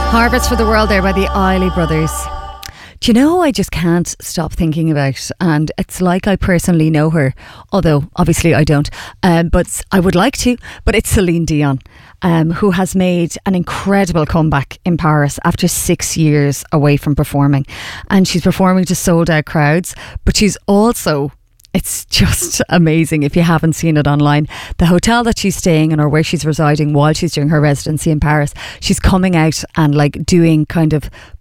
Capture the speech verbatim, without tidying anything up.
Harvest for the World there by the Isley Brothers. Do you know, I just can't stop thinking about, and it's like I personally know her, although obviously I don't, um, but I would like to, but it's Celine Dion, um, who has made an incredible comeback in Paris after six years away from performing. And she's performing to sold out crowds, but she's also... It's just amazing if you haven't seen it online. The hotel that she's staying in, or where she's residing while she's doing her residency in Paris, she's coming out and like doing kind of